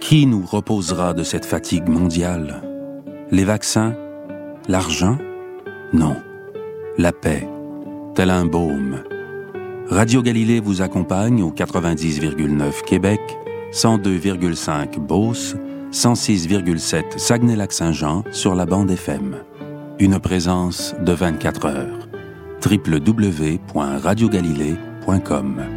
Qui nous reposera de cette fatigue mondiale? Les vaccins? L'argent? Non. La paix, tel un baume. Radio Galilée vous accompagne au 90,9 Québec, 102,5 Beauce, 106,7 Saguenay-Lac-Saint-Jean sur la bande FM. Une présence de 24 heures. www.radiogalilée.com